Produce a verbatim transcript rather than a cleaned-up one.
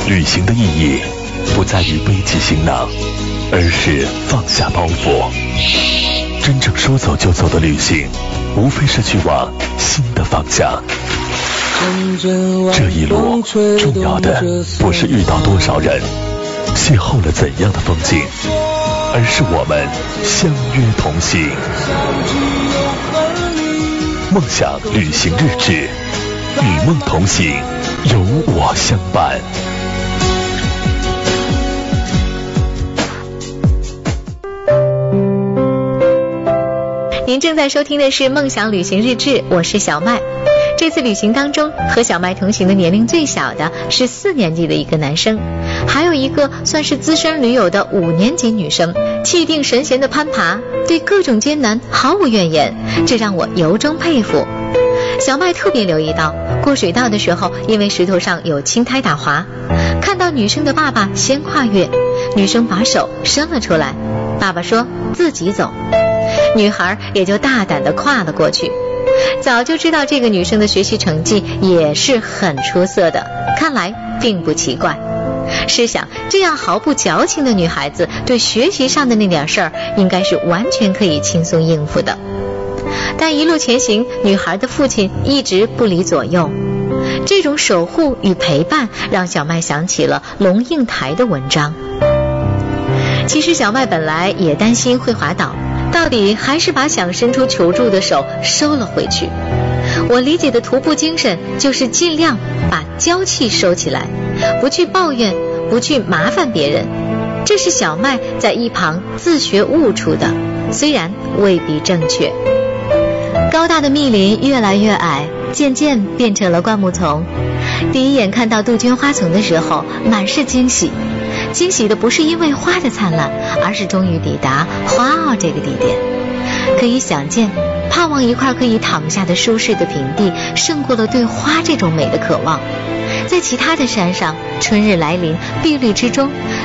旅行的意义不在于背起行囊，而是放下包袱。真正说走就走的旅行，无非是去往新的方向。这一路重要的不是遇到多少人，邂逅了怎样的风景，而是我们相约同行。梦想旅行日志，与梦同行，有我相伴。 您正在收听的是梦想旅行日志，我是小麦。这次旅行当中，和小麦同行的年龄最小的是四年级的一个男生，还有一个算是资深驴友的五年级女生，气定神闲的攀爬，对各种艰难毫无怨言，这让我由衷佩服。小麦特别留意到，过水道的时候，因为石头上有青苔打滑，看到女生的爸爸先跨越，女生把手伸了出来，爸爸说自己走，女孩也就大胆地跨了过去。早就知道这个女生的学习成绩也是很出色的，看来并不奇怪。试想，这样毫不矫情的女孩子，对学习上的那点事儿，应该是完全可以轻松应付的。但一路前行，女孩的父亲一直不离左右，这种守护与陪伴，让小麦想起了龙应台的文章。其实小麦本来也担心会滑倒，到底还是把想伸出求助的手收了回去。我理解的徒步精神，就是尽量把娇气收起来，不去抱怨，不去麻烦别人。这是小麦在一旁自学悟出的，虽然未必正确。高大的密林越来越矮，渐渐变成了灌木丛。第一眼看到杜鹃花丛的时候，满是惊喜。惊喜的不是因为花的灿烂，而是终于抵达花坳这个地点。可以想见，盼望一块可以躺下的舒适的平地，胜过了对花这种美的渴望。在其他的山上，春日来临，碧绿之中，